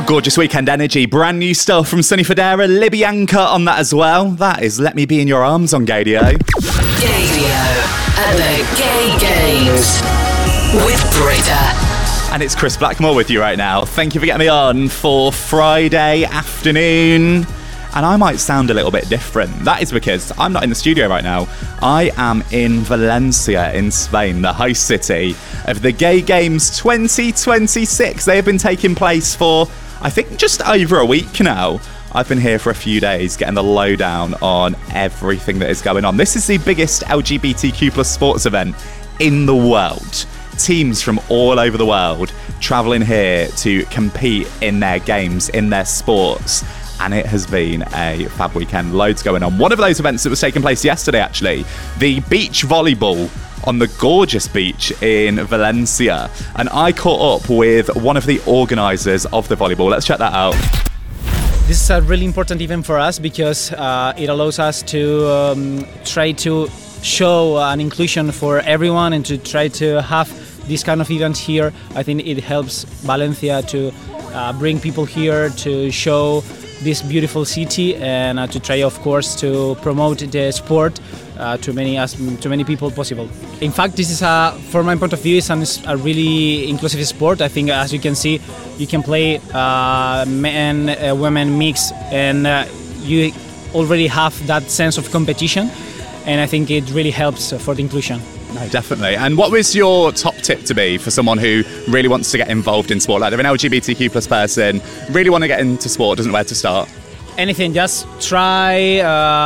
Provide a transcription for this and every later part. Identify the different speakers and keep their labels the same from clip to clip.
Speaker 1: Gorgeous weekend energy, brand new stuff from Sonny Fodera, Libyanka on that as well. That is Let Me Be In Your Arms on Gaydio.
Speaker 2: Gaydio at the Gay Games with Britta.
Speaker 1: And it's Chris Blackmore with you right now. Thank you for getting me on for Friday afternoon. And I might sound a little bit different. That is because I'm not in the studio right now. I am in Valencia in Spain, the host city of the Gay Games 2026. They have been taking place for, I think, just over a week now. I've been here for a few days getting the lowdown on everything that is going on. This is the biggest LGBTQ plus sports event in the world. Teams from all over the world travelling here to compete in their games, in their sports. And it has been a fab weekend. Loads going on. One of those events that was taking place yesterday, actually, the beach volleyball on the gorgeous beach in Valencia. And I caught up with one of the organisers of the volleyball. Let's check that out.
Speaker 3: This is a really important event for us because it allows us to try to show an inclusion for everyone and to try to have this kind of events here. I think it helps Valencia to bring people here to show this beautiful city and to try, of course, to promote the sport to many people possible. In fact, this is from my point of view, it's a really inclusive sport. I think, as you can see, you can play men, women mix, and you already have that sense of competition. And I think it really helps for the inclusion.
Speaker 1: No, definitely. And what was your top tip to be for someone who really wants to get involved in sport? Like they're an LGBTQ plus person, really want to get into sport, doesn't know where to start?
Speaker 3: Anything, just try,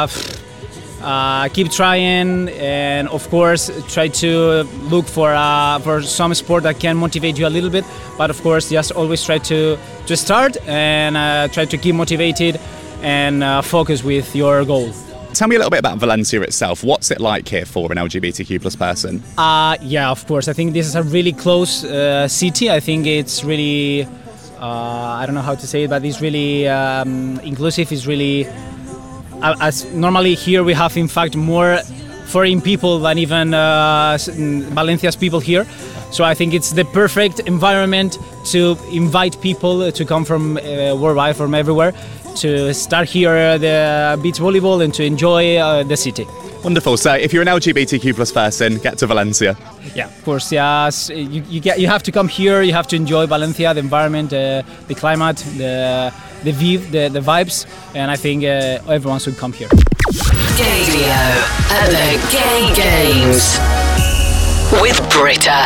Speaker 3: keep trying, and of course try to look for some sport that can motivate you a little bit. But of course, just always try to start and try to keep motivated and focus with your goal.
Speaker 1: Tell me a little bit about Valencia itself. What's it like here for an LGBTQ plus person?
Speaker 3: Yeah, of course. I think this is a really close city. I think it's really, I don't know how to say it, but it's really inclusive. It's really, as normally here we have in fact more foreign people than even Valencia's people here. So I think it's the perfect environment to invite people to come from worldwide, from everywhere, to start here the beach volleyball and to enjoy the city.
Speaker 1: Wonderful. So if you're an LGBTQ plus person, get to Valencia.
Speaker 3: Yeah, of course. Yes, you have to come here. You have to enjoy Valencia, the environment, the climate, the view, the vibes, and I think everyone should come here.
Speaker 2: Gaydio at the Gay Games with Britta.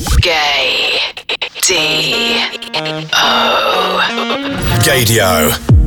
Speaker 2: Gay D O.
Speaker 4: Gaydio.